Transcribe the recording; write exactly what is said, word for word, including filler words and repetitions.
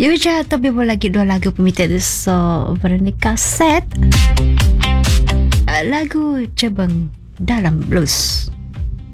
Yuja tapi boleh lagi dua lagu permintaan so Veronica Set, lagu Cebeng Dalam Blues.